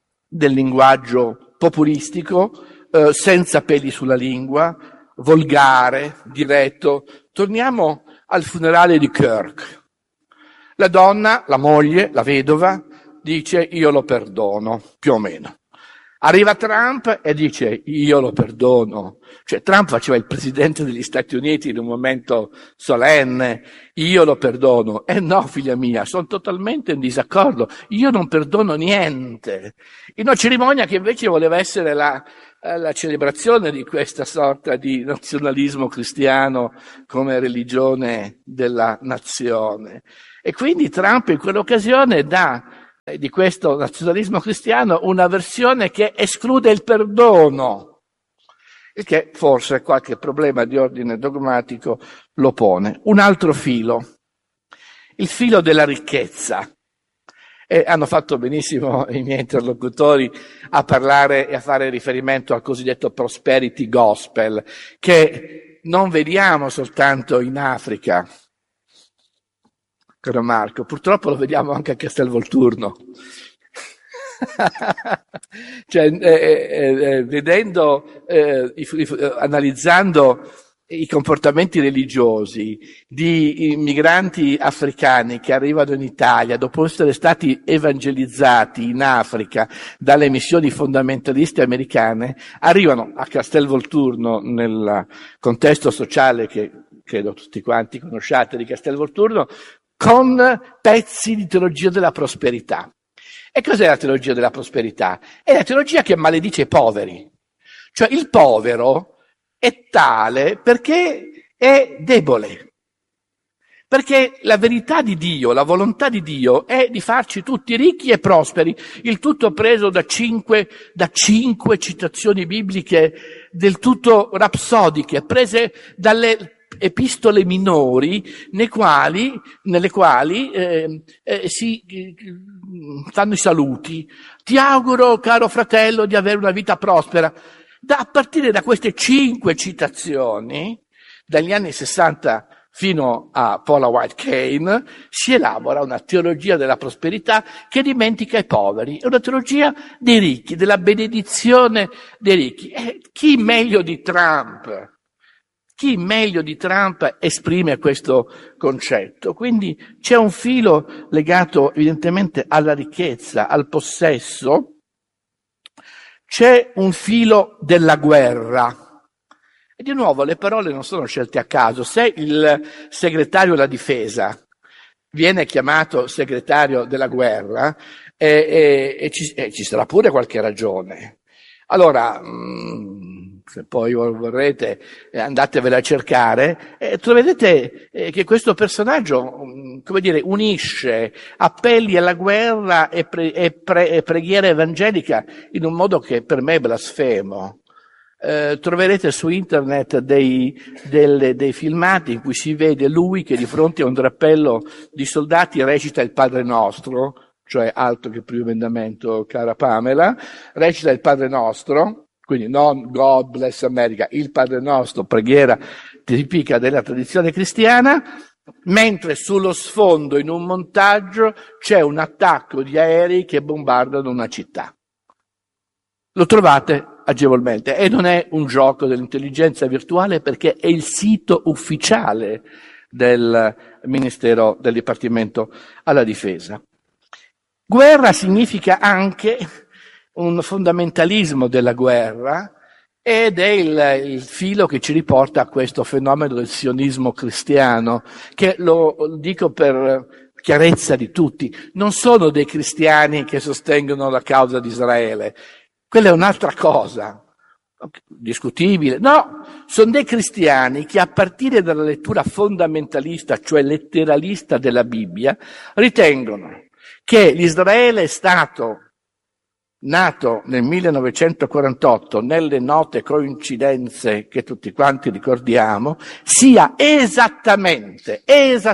linguaggio populistico, senza peli sulla lingua, volgare, diretto. Torniamo al funerale di Kirk. La donna, la moglie, la vedova, dice io lo perdono, più o meno. Arriva Trump e dice io lo perdono. Cioè Trump faceva il presidente degli Stati Uniti in un momento solenne, io lo perdono. No, figlia mia, sono totalmente in disaccordo, io non perdono niente. In una cerimonia che invece voleva essere la celebrazione di questa sorta di nazionalismo cristiano come religione della nazione. E quindi Trump in quell'occasione dà di questo nazionalismo cristiano una versione che esclude il perdono, il che forse qualche problema di ordine dogmatico lo pone. Un altro filo, il filo della ricchezza. E hanno fatto benissimo i miei interlocutori a parlare e a fare riferimento al cosiddetto prosperity gospel, che non vediamo soltanto in Africa, caro Marco, purtroppo lo vediamo anche a Castelvolturno. Cioè, vedendo, analizzando i comportamenti religiosi di migranti africani che arrivano in Italia dopo essere stati evangelizzati in Africa dalle missioni fondamentaliste americane, arrivano a Castelvolturno nel contesto sociale che credo tutti quanti conosciate di Castelvolturno, con pezzi di teologia della prosperità. E cos'è la teologia della prosperità? È la teologia che maledice i poveri. Cioè il povero è tale perché è debole. Perché la verità di Dio, la volontà di Dio è di farci tutti ricchi e prosperi. Il tutto preso da cinque citazioni bibliche del tutto rapsodiche, prese dalle epistole minori nelle quali si fanno i saluti. Ti auguro, caro fratello, di avere una vita prospera. A partire da queste 5 citazioni, dagli anni 60 fino a Paula White Cain, si elabora una teologia della prosperità che dimentica i poveri. È una teologia dei ricchi, della benedizione dei ricchi. Chi meglio di Trump? Chi meglio di Trump esprime questo concetto? Quindi c'è un filo legato evidentemente alla ricchezza, al possesso, c'è un filo della guerra. E di nuovo le parole non sono scelte a caso. Se il segretario della difesa viene chiamato segretario della guerra, ci sarà pure qualche ragione. Allora, se poi vorrete andatevela a cercare, troverete che questo personaggio, unisce appelli alla guerra e preghiera evangelica in un modo che per me è blasfemo. Troverete su internet dei filmati in cui si vede lui che di fronte a un drappello di soldati recita il Padre Nostro, cioè altro che il primo emendamento, cara Pamela, recita il Padre Nostro, quindi non God bless America, il Padre Nostro, preghiera tipica della tradizione cristiana, mentre sullo sfondo in un montaggio c'è un attacco di aerei che bombardano una città. Lo trovate agevolmente e non è un gioco dell'intelligenza virtuale perché è il sito ufficiale del Ministero del Dipartimento alla Difesa. Guerra significa anche un fondamentalismo della guerra ed è il filo che ci riporta a questo fenomeno del sionismo cristiano, che lo dico per chiarezza di tutti, non sono dei cristiani che sostengono la causa di Israele, quella è un'altra cosa, discutibile, no, sono dei cristiani che a partire dalla lettura fondamentalista, cioè letteralista della Bibbia, ritengono che l'Israele è stato nato nel 1948 nelle note coincidenze che tutti quanti ricordiamo, sia esattamente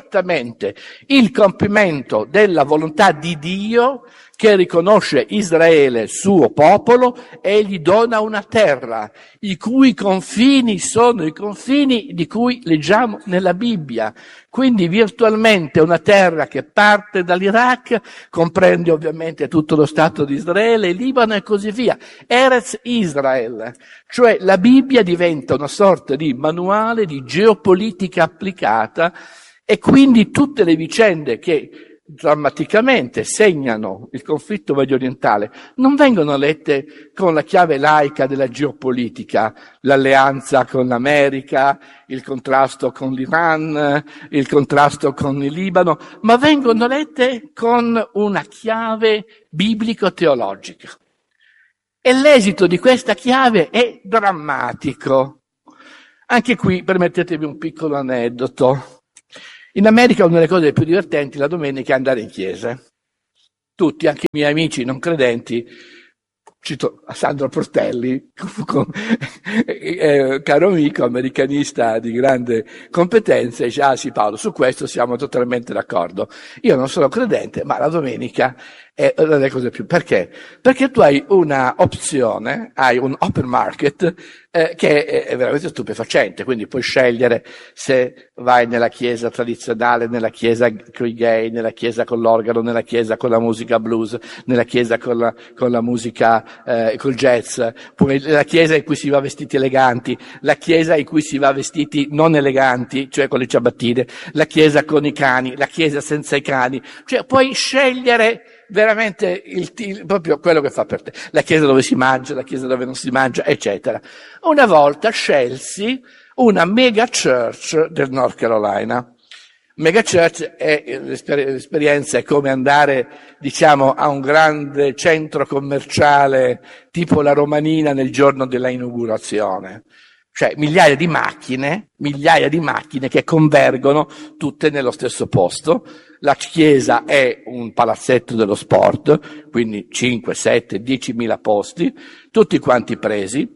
il compimento della volontà di Dio che riconosce Israele suo popolo e gli dona una terra, i cui confini sono i confini di cui leggiamo nella Bibbia. Quindi virtualmente una terra che parte dall'Iraq, comprende ovviamente tutto lo Stato di Israele, Libano e così via. Eretz Israel, cioè la Bibbia diventa una sorta di manuale di geopolitica applicata e quindi tutte le vicende che drammaticamente segnano il conflitto mediorientale non vengono lette con la chiave laica della geopolitica, l'alleanza con l'America, il contrasto con l'Iran, il contrasto con il Libano, ma vengono lette con una chiave biblico-teologica. E l'esito di questa chiave è drammatico. Anche qui permettetemi un piccolo aneddoto. In America una delle cose più divertenti la domenica è andare in chiesa. Tutti, anche i miei amici non credenti, cito a Sandro Portelli, caro amico americanista di grande competenza, dice: ah sì Paolo, su questo siamo totalmente d'accordo. Io non sono credente, ma la domenica è una delle cose più. Perché? Perché tu hai una opzione, hai un open market che è veramente stupefacente, quindi puoi scegliere se vai nella chiesa tradizionale, nella chiesa con i gay, nella chiesa con l'organo, nella chiesa con la musica blues, nella chiesa con la musica col jazz, poi la chiesa in cui si va vestiti eleganti, la chiesa in cui si va vestiti non eleganti, cioè con le ciabattine, la chiesa con i cani, la chiesa senza i cani, cioè puoi scegliere veramente proprio quello che fa per te. La chiesa dove si mangia, la chiesa dove non si mangia, eccetera. Una volta scelsi una mega church del North Carolina. Mega church è l'esperienza, è come andare, diciamo, a un grande centro commerciale tipo la Romanina nel giorno della inaugurazione. Cioè migliaia di macchine che convergono tutte nello stesso posto. La chiesa è un palazzetto dello sport, quindi 5, 7, 10.000 posti, tutti quanti presi.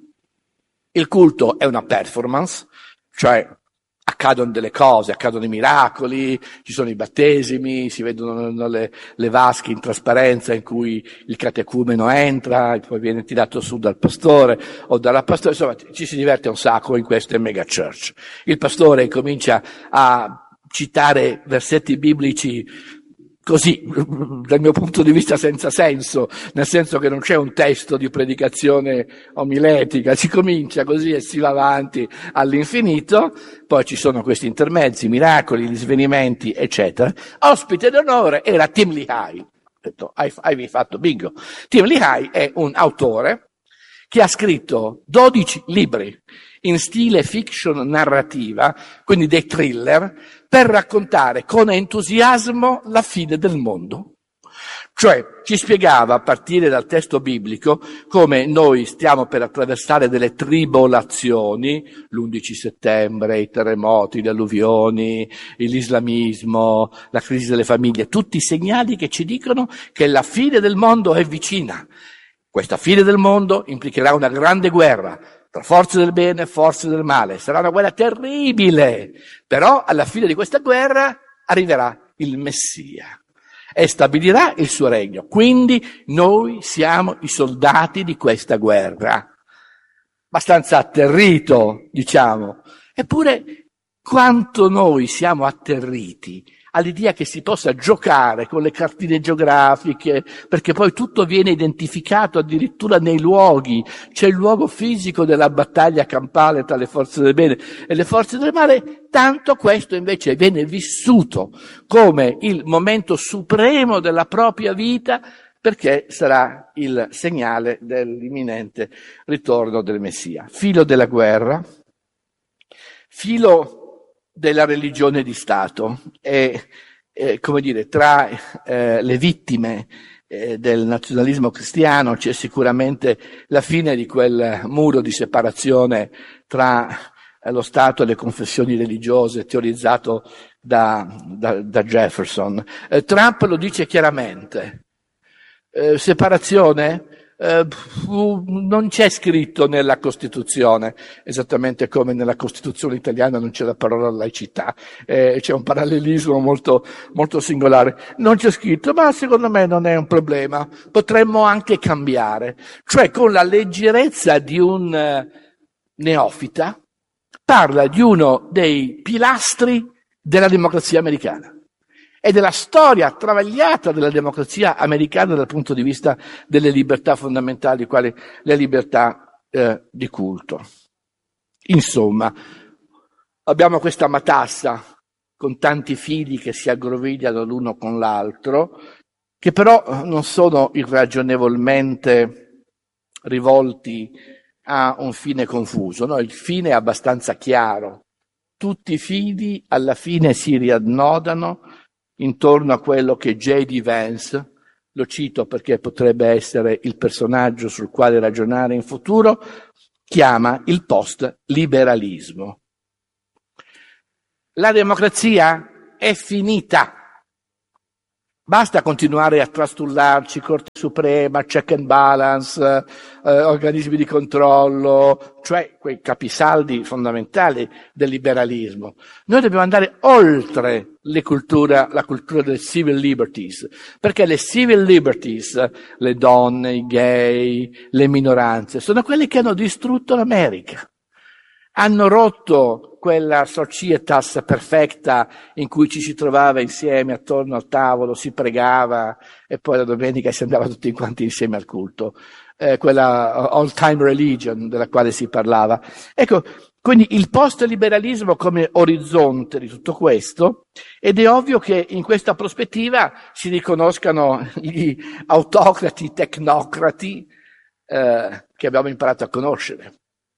Il culto è una performance, cioè accadono delle cose, accadono i miracoli, ci sono i battesimi, si vedono le vasche in trasparenza in cui il catecumeno entra, e poi viene tirato su dal pastore o dalla pastora, insomma ci si diverte un sacco in queste mega church. Il pastore comincia a citare versetti biblici così, dal mio punto di vista senza senso, nel senso che non c'è un testo di predicazione omiletica, si comincia così e si va avanti all'infinito, poi ci sono questi intermezzi, miracoli, gli svenimenti, eccetera. Ospite d'onore era Tim Lehigh. Ho detto, hai fatto bingo. Tim Lehigh è un autore che ha scritto 12 libri in stile fiction narrativa, quindi dei thriller, per raccontare con entusiasmo la fine del mondo. Cioè, ci spiegava, a partire dal testo biblico, come noi stiamo per attraversare delle tribolazioni, l'11 settembre, i terremoti, le alluvioni, l'islamismo, la crisi delle famiglie, tutti i segnali che ci dicono che la fine del mondo è vicina. Questa fine del mondo implicherà una grande guerra tra forze del bene e forze del male. Sarà una guerra terribile, però alla fine di questa guerra arriverà il Messia e stabilirà il suo regno. Quindi noi siamo i soldati di questa guerra. Abbastanza atterrito, diciamo. Eppure quanto noi siamo atterriti all'idea che si possa giocare con le cartine geografiche, perché poi tutto viene identificato addirittura nei luoghi. C'è il luogo fisico della battaglia campale tra le forze del bene e le forze del male, tanto questo invece viene vissuto come il momento supremo della propria vita, perché sarà il segnale dell'imminente ritorno del Messia. Filo della guerra, filo della religione di Stato e, come dire, tra le vittime del nazionalismo cristiano c'è sicuramente la fine di quel muro di separazione tra lo Stato e le confessioni religiose teorizzato da Jefferson. Trump lo dice chiaramente. Separazione? Non c'è scritto nella Costituzione, esattamente come nella Costituzione italiana non c'è la parola laicità, c'è un parallelismo molto, molto singolare. Non c'è scritto, ma secondo me non è un problema, potremmo anche cambiare. Cioè, con la leggerezza di un neofita, parla di uno dei pilastri della democrazia americana e della storia travagliata della democrazia americana dal punto di vista delle libertà fondamentali, quali le libertà di culto. Insomma, abbiamo questa matassa con tanti fili che si aggrovigliano l'uno con l'altro, che però non sono irragionevolmente rivolti a un fine confuso, no? Il fine è abbastanza chiaro. Tutti i fili alla fine si riannodano intorno a quello che J.D. Vance, lo cito perché potrebbe essere il personaggio sul quale ragionare in futuro, chiama il post-liberalismo. La democrazia è finita. Basta continuare a trastullarci, Corte Suprema, check and balance, organismi di controllo, cioè quei capisaldi fondamentali del liberalismo. Noi dobbiamo andare oltre la cultura delle civil liberties, perché le civil liberties, le donne, i gay, le minoranze, sono quelle che hanno distrutto l'America. Hanno rotto quella societas perfetta in cui ci si trovava insieme attorno al tavolo, si pregava e poi la domenica si andava tutti quanti insieme al culto, quella all-time religion della quale si parlava. Ecco, quindi il post-liberalismo come orizzonte di tutto questo, ed è ovvio che in questa prospettiva si riconoscano gli autocrati, tecnocrati che abbiamo imparato a conoscere.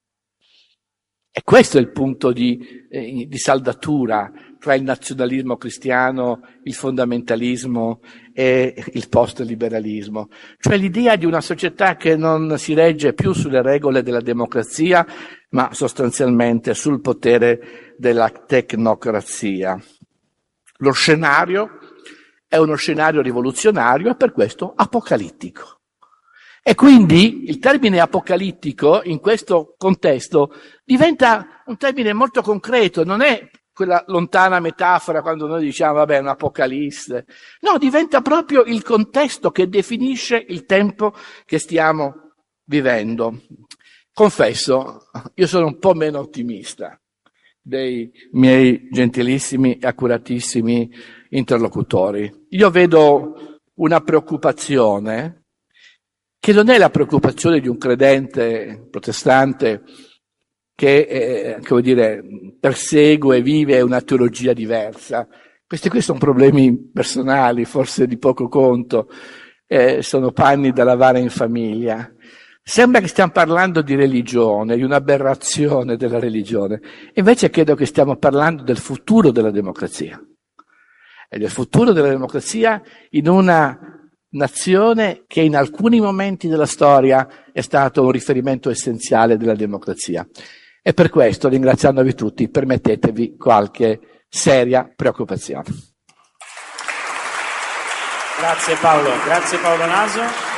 E questo è il punto di saldatura tra il nazionalismo cristiano, il fondamentalismo e il post-liberalismo. Cioè l'idea di una società che non si regge più sulle regole della democrazia, ma sostanzialmente sul potere della tecnocrazia. Lo scenario è uno scenario rivoluzionario e per questo apocalittico. E quindi il termine apocalittico in questo contesto diventa un termine molto concreto, non è quella lontana metafora quando noi diciamo vabbè è un apocalisse, no, diventa proprio il contesto che definisce il tempo che stiamo vivendo. Confesso, io sono un po' meno ottimista dei miei gentilissimi e accuratissimi interlocutori. Io vedo una preoccupazione che non è la preoccupazione di un credente protestante che, persegue e vive una teologia diversa. Questi qui sono problemi personali, forse di poco conto, sono panni da lavare in famiglia. Sembra che stiamo parlando di religione, di un'aberrazione della religione. Invece credo che stiamo parlando del futuro della democrazia. E del futuro della democrazia in una nazione che in alcuni momenti della storia è stato un riferimento essenziale della democrazia. E per questo, ringraziandovi tutti, permettetevi qualche seria preoccupazione. Grazie Paolo Naso.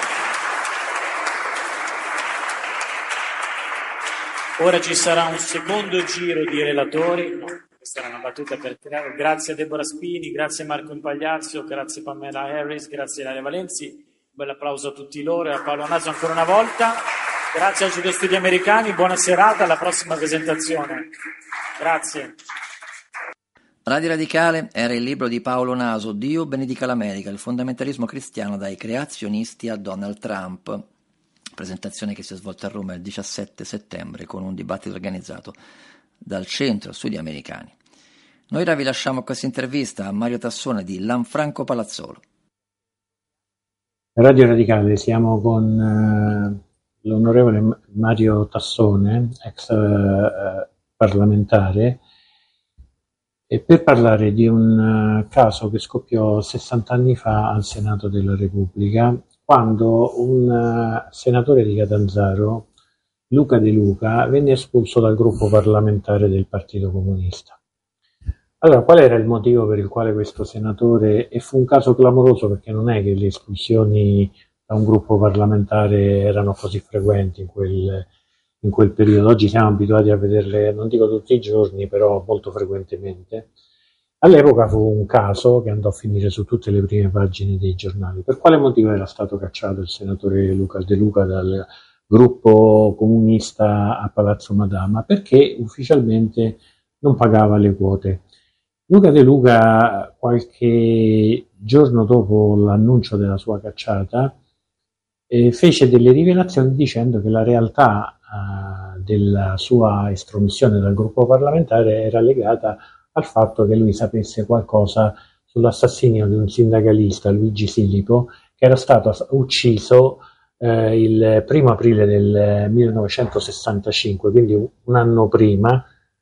Ora ci sarà un secondo giro di relatori. Questa era una battuta per tirare. Grazie a Deborah Spini, grazie a Marco Impagliazzo, grazie a Pamela Harris, grazie a Ilaria Valenzi. Un bel applauso a tutti loro e a Paolo Naso ancora una volta. Grazie ai Giudo Studi Americani, buona serata, alla prossima presentazione. Grazie. Radio Radicale era il libro di Paolo Naso, Dio benedica l'America, il fondamentalismo cristiano dai creazionisti a Donald Trump. Presentazione che si è svolta a Roma il 17 settembre con un dibattito organizzato dal Centro Studi Americani. Noi ora vi lasciamo questa intervista a Mario Tassone di Lanfranco Palazzolo. Radio Radicale, siamo con l'onorevole Mario Tassone, ex parlamentare, e per parlare di un caso che scoppiò 60 anni fa al Senato della Repubblica, quando un senatore di Catanzaro, Luca De Luca, venne espulso dal gruppo parlamentare del Partito Comunista. Allora, qual era il motivo per il quale questo senatore, e fu un caso clamoroso perché non è che le espulsioni da un gruppo parlamentare erano così frequenti in quel periodo, oggi siamo abituati a vederle, non dico tutti i giorni, però molto frequentemente. All'epoca fu un caso che andò a finire su tutte le prime pagine dei giornali. Per quale motivo era stato cacciato il senatore Luca De Luca dal gruppo comunista a Palazzo Madama? Perché ufficialmente non pagava le quote. Luca De Luca, qualche giorno dopo l'annuncio della sua cacciata, fece delle rivelazioni dicendo che la realtà della sua estromissione dal gruppo parlamentare era legata al fatto che lui sapesse qualcosa sull'assassinio di un sindacalista, Luigi Silipo, che era stato ucciso il 1° aprile del 1965, quindi un anno prima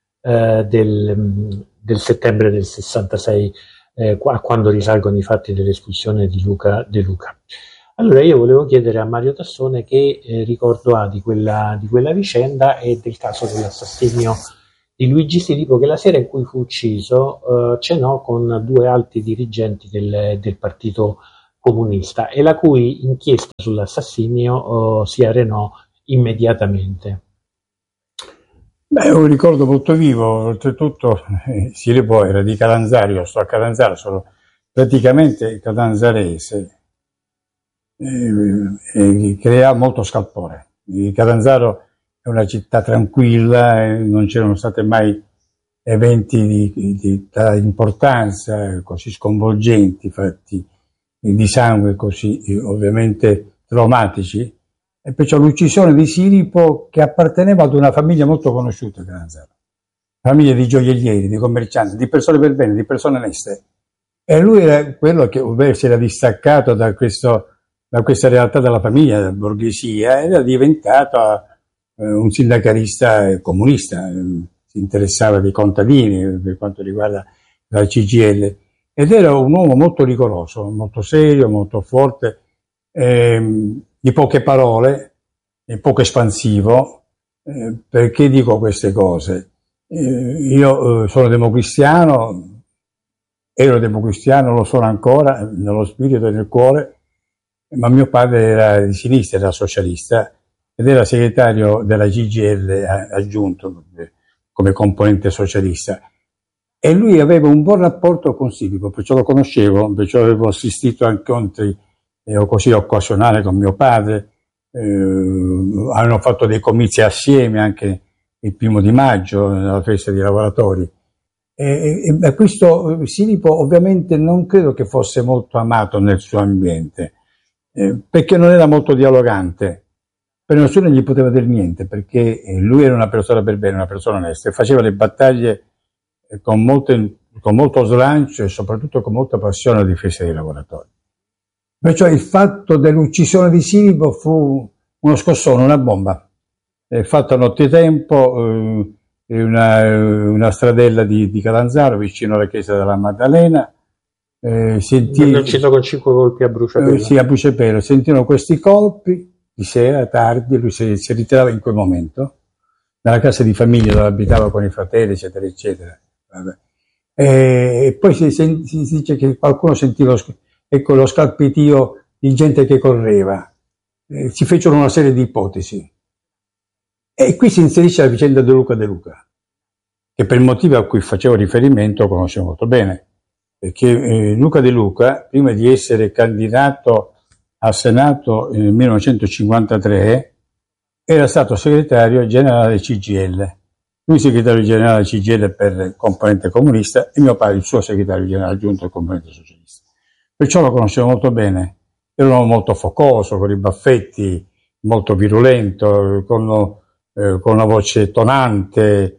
del settembre del 66, quando risalgono i fatti dell'espulsione di Luca De Luca. Allora io volevo chiedere a Mario Tassone che ricordo ha di quella vicenda e del caso dell'assassinio di Luigi Silipo, che la sera in cui fu ucciso cenò con 2 alti dirigenti del Partito Comunista e la cui inchiesta sull'assassinio si arenò immediatamente. Beh, è un ricordo molto vivo, oltretutto Silipo era di Catanzaro, io sto a Catanzaro, sono praticamente catanzarese, e crea molto scalpore. Catanzaro è una città tranquilla, non c'erano stati mai eventi di tale importanza, così sconvolgenti, fatti di sangue così ovviamente traumatici, e perciò l'uccisione di Silipo, che apparteneva ad una famiglia molto conosciuta a Catanzaro, famiglia di gioiellieri, di commercianti, di persone per bene, di persone oneste, e lui era quello che si era distaccato da questa realtà della famiglia, della borghesia, era diventato un sindacalista comunista, si interessava dei contadini per quanto riguarda la CGIL, ed era un uomo molto rigoroso, molto serio, molto forte, di poche parole, poco espansivo. Perché dico queste cose? Io sono democristiano, ero democristiano, lo sono ancora, nello spirito e nel cuore, ma mio padre era di sinistra, era socialista, ed era segretario della CGIL aggiunto come componente socialista. E lui aveva un buon rapporto con Silipo, perciò lo conoscevo, perciò avevo assistito a incontri così occasionali con mio padre, hanno fatto dei comizi assieme anche il 1° maggio, nella festa dei lavoratori. E questo Silipo ovviamente non credo che fosse molto amato nel suo ambiente, perché non era molto dialogante, per nessuno gli poteva dire niente, perché lui era una persona per bene, una persona onesta, e faceva le battaglie con molto slancio e soprattutto con molta passione a difesa dei lavoratori. Perciò il fatto dell'uccisione di Silipo fu uno scossone, una bomba, fatta nottetempo in una stradella di Catanzaro, vicino alla chiesa della Maddalena. Venne ucciso con 5 colpi a bruciapelo. Sì, a bruciapelo. Sentirono questi colpi di sera, tardi, lui si ritirava in quel momento nella casa di famiglia dove abitava con i fratelli, eccetera, eccetera. E poi si dice che qualcuno sentiva lo scalpitio di gente che correva. Si fecero una serie di ipotesi. E qui si inserisce la vicenda di Luca De Luca, che per il motivo a cui facevo riferimento conoscevo molto bene, perché Luca De Luca, prima di essere candidato al Senato nel 1953, era stato segretario generale del CGIL. Lui segretario generale del CGIL per componente comunista e mio padre il suo segretario generale aggiunto al componente socialista. Perciò lo conoscevo molto bene. Era un uomo molto focoso, con i baffetti, molto virulento, con una voce tonante,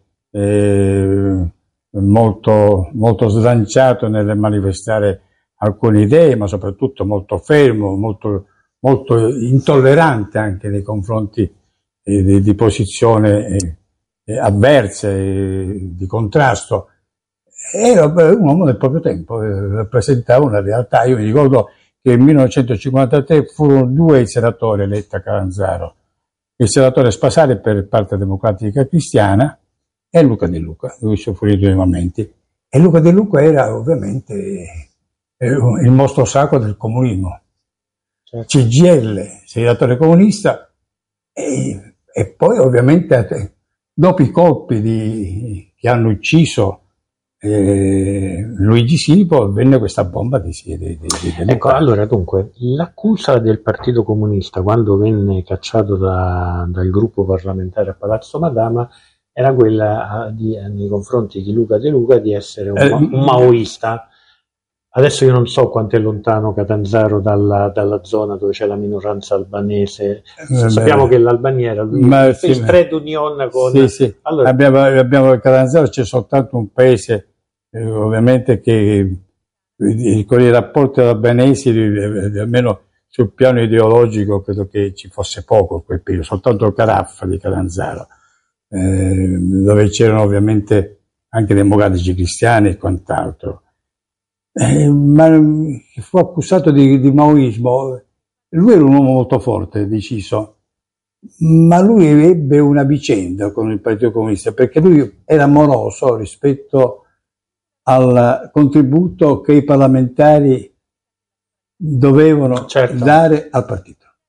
molto slanciato nel manifestare alcune idee, ma soprattutto molto fermo, molto intollerante anche nei confronti di posizione avverse, di contrasto. Era un uomo del proprio tempo, rappresentava una realtà. Io mi ricordo che nel 1953 furono 2 i senatori eletti a Catanzaro, il senatore Spasari per Parte Democratica Cristiana e Luca De Luca, lui soffrì i 2 momenti. E Luca De Luca era ovviamente il mostro sacro del comunismo. Certo. CGIL, senatore comunista, e poi ovviamente dopo i colpi che hanno ucciso Luigi Silipo venne questa bomba di Ecco, allora dunque, l'accusa del Partito Comunista quando venne cacciato dal gruppo parlamentare a Palazzo Madama era quella nei confronti di Luca De Luca di essere un maoista. Adesso io non so quanto è lontano Catanzaro dalla zona dove c'è la minoranza albanese. Sappiamo che l'Albania era il trade union con... Sì. Allora, abbiamo a Catanzaro c'è soltanto un paese ovviamente che con i rapporti albanesi, almeno sul piano ideologico, credo che ci fosse poco in quel periodo, soltanto Caraffa di Catanzaro, dove c'erano ovviamente anche democratici cristiani e quant'altro. Ma fu accusato di maoismo. Lui era un uomo molto forte, deciso, ma lui ebbe una vicenda con il Partito Comunista, perché lui era moroso rispetto al contributo che i parlamentari dovevano dare al partito.